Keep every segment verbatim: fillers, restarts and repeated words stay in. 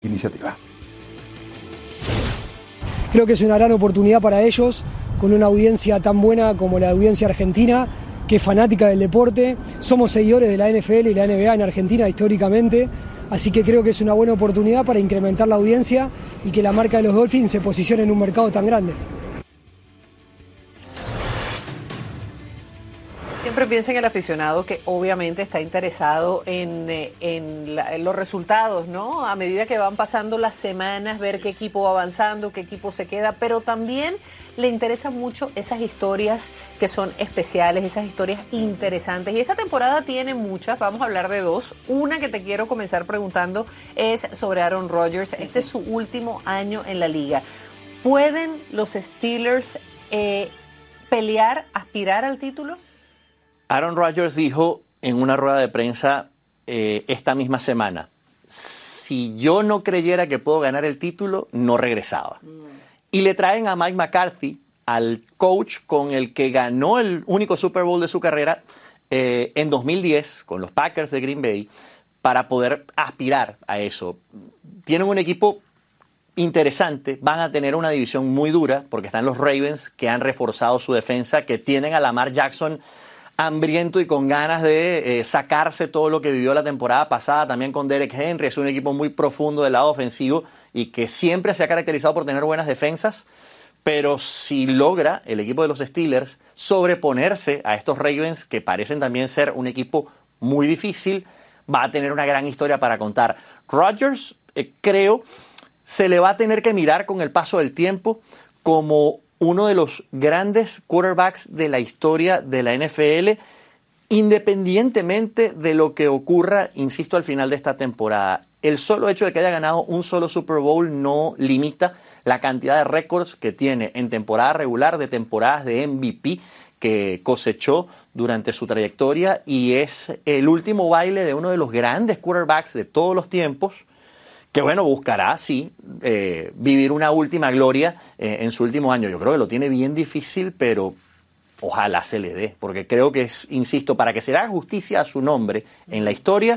iniciativa. Creo que es una gran oportunidad para ellos, con una audiencia tan buena como la audiencia argentina, que es fanática del deporte. Somos seguidores de la N F L y la N B A en Argentina históricamente, así que creo que es una buena oportunidad para incrementar la audiencia y que la marca de los Dolphins se posicione en un mercado tan grande. Siempre piensa en el aficionado que obviamente está interesado en, en, la, en los resultados, ¿no? A medida que van pasando las semanas, ver qué equipo va avanzando, qué equipo se queda, pero también le interesan mucho esas historias que son especiales, esas historias interesantes. Y esta temporada tiene muchas, vamos a hablar de dos. Una que te quiero comenzar preguntando es sobre Aaron Rodgers. Este es su último año en la liga. ¿Pueden los Steelers eh, pelear, aspirar al título? Aaron Rodgers dijo en una rueda de prensa eh, esta misma semana, si yo no creyera que puedo ganar el título, no regresaba. Mm. Y le traen a Mike McCarthy, al coach con el que ganó el único Super Bowl de su carrera eh, en dos mil diez con los Packers de Green Bay, para poder aspirar a eso. Tienen un equipo interesante, van a tener una división muy dura, porque están los Ravens, que han reforzado su defensa, que tienen a Lamar Jackson hambriento y con ganas de eh, sacarse todo lo que vivió la temporada pasada, también con Derek Henry. Es un equipo muy profundo del lado ofensivo y que siempre se ha caracterizado por tener buenas defensas, pero si logra el equipo de los Steelers sobreponerse a estos Ravens, que parecen también ser un equipo muy difícil, va a tener una gran historia para contar. Rodgers, eh, creo, se le va a tener que mirar con el paso del tiempo como uno de los grandes quarterbacks de la historia de la N F L, independientemente de lo que ocurra, insisto, al final de esta temporada. El solo hecho de que haya ganado un solo Super Bowl no limita la cantidad de récords que tiene en temporada regular, de temporadas de M V P que cosechó durante su trayectoria, y es el último baile de uno de los grandes quarterbacks de todos los tiempos, que bueno, buscará, sí, eh, vivir una última gloria eh, en su último año. Yo creo que lo tiene bien difícil, pero ojalá se le dé, porque creo que es, insisto, para que se le haga justicia a su nombre en la historia,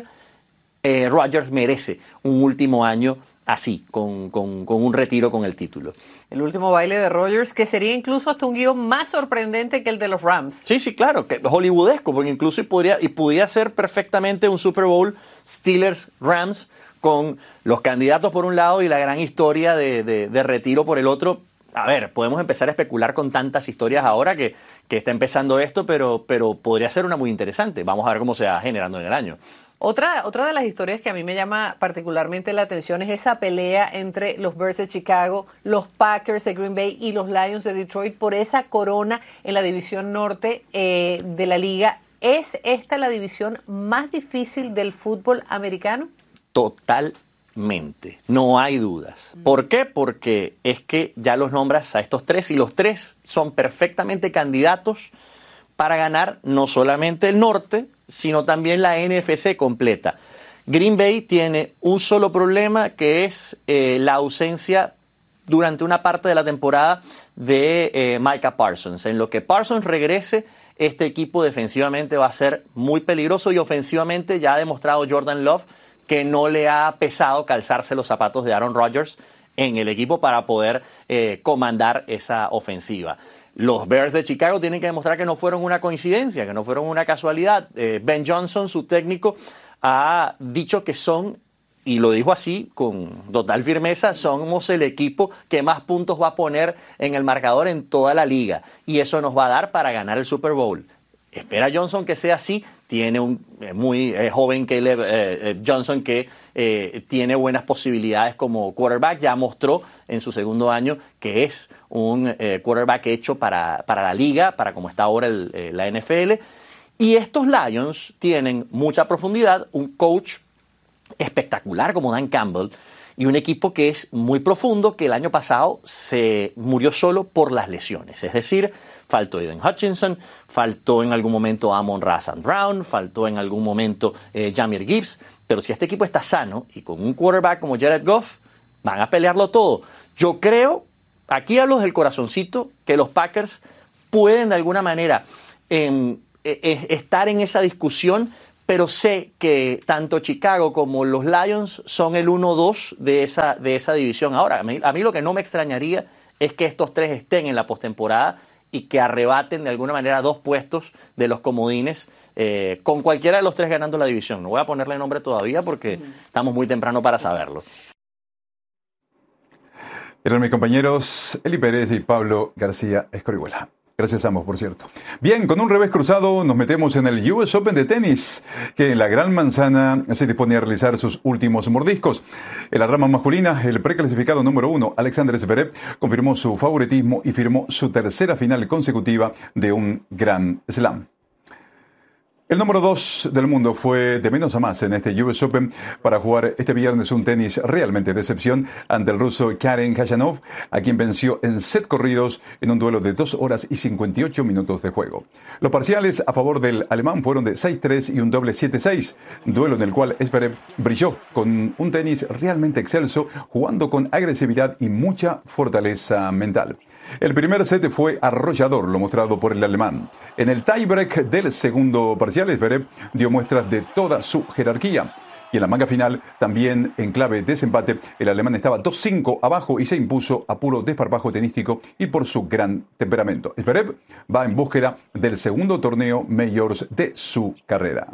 eh, Rodgers merece un último año así, con, con, con un retiro con el título. El último baile de Rodgers, que sería incluso hasta un guión más sorprendente que el de los Rams. Sí, sí, claro, que hollywoodesco, porque incluso podría, y podría ser perfectamente un Super Bowl Steelers-Rams, con los candidatos por un lado y la gran historia de, de, de retiro por el otro. A ver, podemos empezar a especular con tantas historias ahora que, que está empezando esto, pero, pero podría ser una muy interesante. Vamos a ver cómo se va generando en el año. Otra, otra de las historias que a mí me llama particularmente la atención es esa pelea entre los Bears de Chicago, los Packers de Green Bay y los Lions de Detroit por esa corona en la división norte eh, de la liga. ¿Es esta la división más difícil del fútbol americano? Totalmente, no hay dudas. ¿Por qué? Porque es que ya los nombras a estos tres y los tres son perfectamente candidatos para ganar no solamente el norte, sino también la N F C completa. Green Bay tiene un solo problema, que es eh, la ausencia durante una parte de la temporada de eh, Micah Parsons. En lo que Parsons regrese, este equipo defensivamente va a ser muy peligroso, y ofensivamente ya ha demostrado Jordan Love que no le ha pesado calzarse los zapatos de Aaron Rodgers en el equipo para poder eh, comandar esa ofensiva. Los Bears de Chicago tienen que demostrar que no fueron una coincidencia, que no fueron una casualidad. Eh, Ben Johnson, su técnico, ha dicho que son, y lo dijo así con total firmeza, somos el equipo que más puntos va a poner en el marcador en toda la liga, y eso nos va a dar para ganar el Super Bowl. Espera Johnson que sea así. Tiene un eh, muy eh, joven Caleb eh, eh, Johnson que eh, tiene buenas posibilidades como quarterback. Ya mostró en su segundo año que es un eh, quarterback hecho para, para la liga, para como está ahora el, eh, la N F L. Y estos Lions tienen mucha profundidad, un coach espectacular como Dan Campbell, y un equipo que es muy profundo, que el año pasado se murió solo por las lesiones. Es decir, faltó Aiden Hutchinson, faltó en algún momento Amon-Ra Saint Brown, faltó en algún momento eh, Jahmyr Gibbs. Pero si este equipo está sano y con un quarterback como Jared Goff, van a pelearlo todo. Yo creo, aquí hablo del corazoncito, que los Packers pueden de alguna manera eh, eh, estar en esa discusión, pero sé que tanto Chicago como los Lions son el uno dos de esa, de esa división. Ahora, a mí, a mí lo que no me extrañaría es que estos tres estén en la postemporada y que arrebaten de alguna manera dos puestos de los comodines, eh, con cualquiera de los tres ganando la división. No voy a ponerle nombre todavía porque mm. estamos muy temprano para saberlo. Eran mis compañeros Eli Pérez y Pablo García Escorihuela. Gracias a ambos, por cierto. Bien, con un revés cruzado nos metemos en el U S Open de tenis, que en la Gran Manzana se dispone a realizar sus últimos mordiscos. En la rama masculina, el preclasificado número uno, Alexander Zverev, confirmó su favoritismo y firmó su tercera final consecutiva de un Grand Slam. El número dos del mundo fue de menos a más en este U S Open para jugar este viernes un tenis realmente de excepción ante el ruso Karen Khachanov, a quien venció en set corridos en un duelo de dos horas y cincuenta y ocho minutos de juego. Los parciales a favor del alemán fueron de seis tres y un doble siete seis, duelo en el cual Zverev brilló con un tenis realmente excelso, jugando con agresividad y mucha fortaleza mental. El primer set fue arrollador, lo mostrado por el alemán. En el tiebreak del segundo parcial, Zverev dio muestras de toda su jerarquía. Y en la manga final, también en clave de desempate, el alemán estaba dos cinco abajo y se impuso a puro desparpajo tenístico y por su gran temperamento. Zverev va en búsqueda del segundo torneo Majors de su carrera.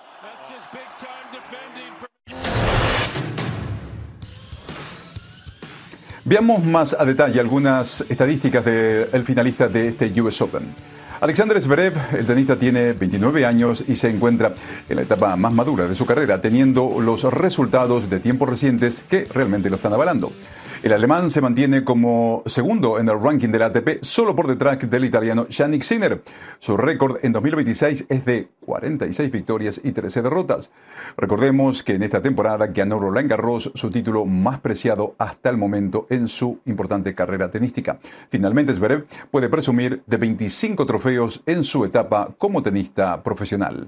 Veamos más a detalle algunas estadísticas del finalista de este U S Open. Alexander Zverev, el tenista, tiene veintinueve años y se encuentra en la etapa más madura de su carrera, teniendo los resultados de tiempos recientes que realmente lo están avalando. El alemán se mantiene como segundo en el ranking del A T P, solo por detrás del italiano Jannik Sinner. Su récord en dos mil veintiséis es de cuarenta y seis victorias y trece derrotas. Recordemos que en esta temporada ganó Roland Garros, su título más preciado hasta el momento en su importante carrera tenística. Finalmente, Zverev puede presumir de veinticinco trofeos en su etapa como tenista profesional.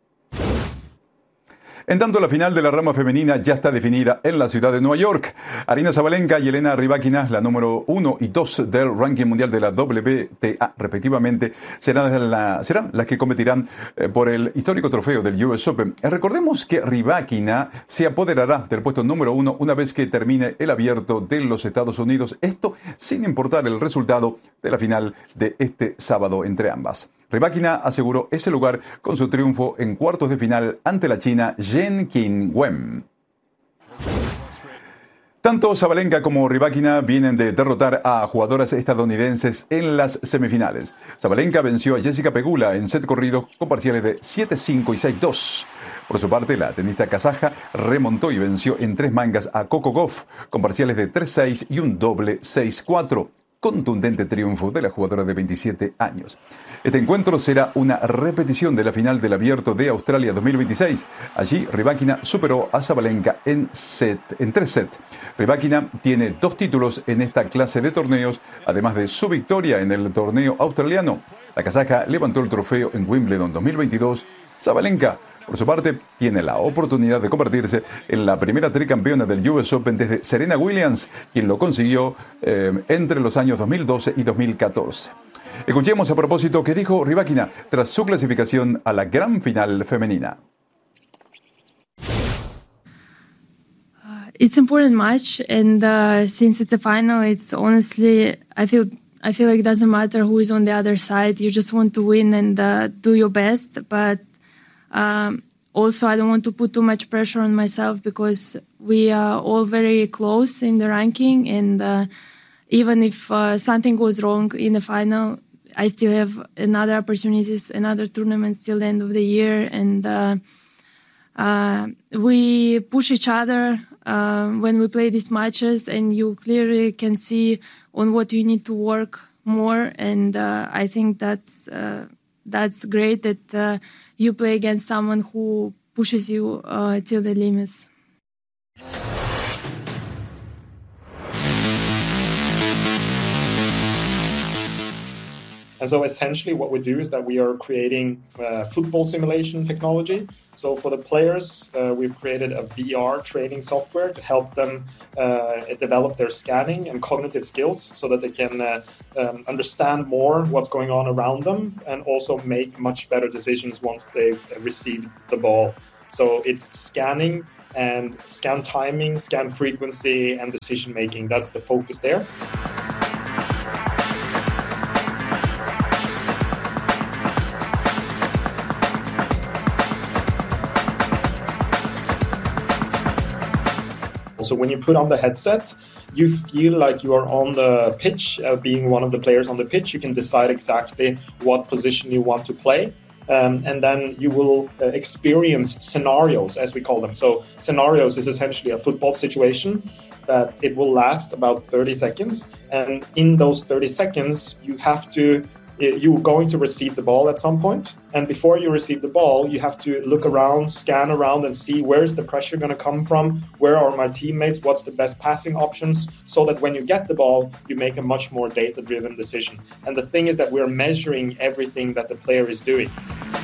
En tanto, la final de la rama femenina ya está definida en la ciudad de Nueva York. Aryna Sabalenka y Elena Rybakina, la número uno y dos del ranking mundial de la W T A, respectivamente, serán, la, serán las que competirán eh, por el histórico trofeo del U S Open. Eh, recordemos que Rybakina se apoderará del puesto número uno una vez que termine el abierto de los Estados Unidos. Esto sin importar el resultado de la final de este sábado entre ambas. Rybakina aseguró ese lugar con su triunfo en cuartos de final ante la china Zheng Qinwen. Tanto Sabalenka como Rybakina vienen de derrotar a jugadoras estadounidenses en las semifinales. Sabalenka venció a Jessica Pegula en set corrido con parciales de siete cinco y seis dos. Por su parte, la tenista kazaja remontó y venció en tres mangas a Coco Gauff con parciales de tres seis y un doble seis cuatro. Contundente triunfo de la jugadora de veintisiete años. Este encuentro será una repetición de la final del Abierto de Australia dos mil veintiséis. Allí, Rybakina superó a Sabalenka en, set, en tres sets. Rybakina tiene dos títulos en esta clase de torneos, además de su victoria en el torneo australiano. La kazaja levantó el trofeo en Wimbledon dos mil veintidós. Sabalenka, por su parte, tiene la oportunidad de convertirse en la primera tricampeona del U S Open desde Serena Williams, quien lo consiguió eh, entre los años dos mil doce y dos mil catorce. Escuchemos a propósito qué dijo Rybakina tras su clasificación a la gran final femenina. It's an important match, and uh, since it's a final, it's honestly, I feel I feel like it doesn't matter who is on the other side. You just want to win and uh, do your best, but Um, also, I don't want to put too much pressure on myself because we are all very close in the ranking, and uh, even if uh, something goes wrong in the final, I still have another opportunities, another tournament till the end of the year, and uh, uh, we push each other uh, when we play these matches, and you clearly can see on what you need to work more, and uh, I think that's uh, that's great that uh, you play against someone who pushes you uh, till the limits. And so essentially what we do is that we are creating uh, football simulation technology So for the players, uh, we've created a V R training software to help them uh, develop their scanning and cognitive skills so that they can uh, um, understand more what's going on around them and also make much better decisions once they've received the ball. So it's scanning and scan timing, scan frequency, and decision making. That's the focus there. So when you put on the headset, you feel like you are on the pitch, uh, being one of the players on the pitch. You can decide exactly what position you want to play. Um, and then you will uh, experience scenarios, as we call them. So scenarios is essentially a football situation that it will last about thirty seconds. And in those thirty seconds, you have to, you're going to receive the ball at some point. And before you receive the ball, you have to look around, scan around and see where's the pressure going to come from? Where are my teammates? What's the best passing options? So that when you get the ball, you make a much more data-driven decision. And the thing is that we're measuring everything that the player is doing.